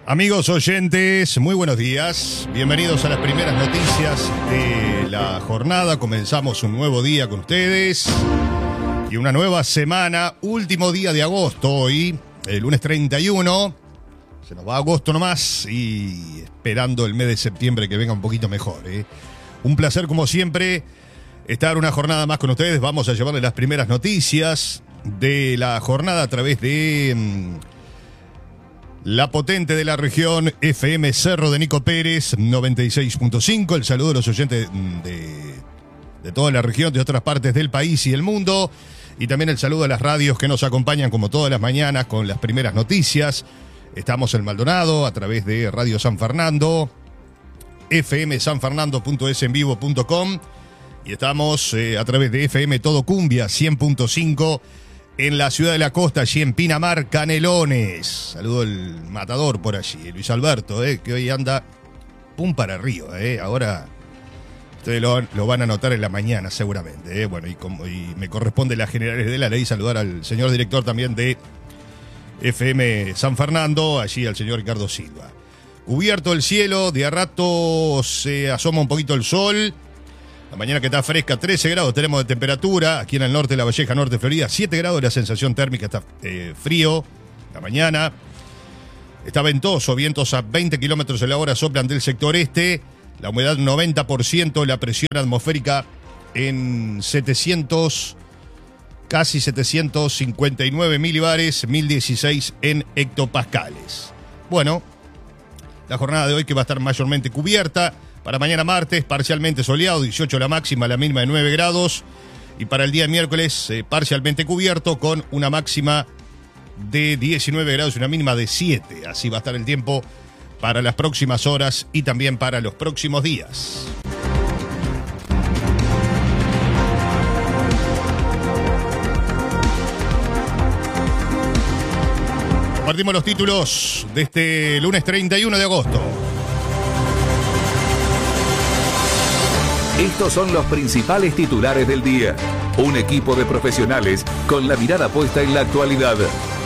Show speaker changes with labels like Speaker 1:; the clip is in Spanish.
Speaker 1: Amigos oyentes, muy buenos días. Bienvenidos a las primeras noticias de la jornada. Comenzamos un nuevo día con ustedes y una nueva semana. Último día de agosto hoy, el lunes 31. Se nos va agosto nomás y esperando el mes de septiembre que venga un poquito mejor. Un placer como siempre estar una jornada más con ustedes. Vamos a llevarles las primeras noticias de la jornada a través de la potente de la región, FM Cerro de Nico Pérez, 96.5. El saludo a los oyentes de toda la región, de otras partes del país y el mundo. Y también el saludo a las radios que nos acompañan como todas las mañanas con las primeras noticias. Estamos en Maldonado a través de Radio San Fernando, fmsanfernando.esenvivo.com. Y estamos a través de FM Todo Cumbia, 100.5. En la ciudad de la costa, allí en Pinamar, Canelones. Saludo al matador por allí, Luis Alberto, que hoy anda pum para arriba. Ahora ustedes lo van a notar en la mañana seguramente. Bueno, y me corresponde las generales de la ley saludar al señor director también de FM San Fernando, allí al señor Ricardo Silva. Cubierto el cielo, de a rato se asoma un poquito el sol. La mañana que está fresca, 13 grados tenemos de temperatura. Aquí en el norte de La Valleja, norte Florida, 7 grados la sensación térmica, está frío la mañana. Está ventoso, vientos a 20 kilómetros en la hora soplan del sector este. La humedad 90%, la presión atmosférica en 700, casi 759 milibares, 1016 en hectopascales. Bueno, la jornada de hoy que va a estar mayormente cubierta. Para mañana martes, parcialmente soleado, 18 la máxima, la mínima de 9 grados. Y para el día miércoles, parcialmente cubierto con una máxima de 19 grados y una mínima de 7. Así va a estar el tiempo para las próximas horas y también para los próximos días. Compartimos los títulos de este lunes 31 de agosto.
Speaker 2: Estos son los principales titulares del día. Un equipo de profesionales con la mirada puesta en la actualidad.